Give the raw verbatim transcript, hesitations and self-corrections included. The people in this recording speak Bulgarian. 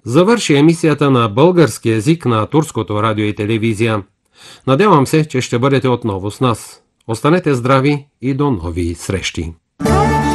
завърши емисията на български език на Турското радио и телевизия. Надявам се, че ще бъдете отново с нас. Останете здрави и до нови срещи!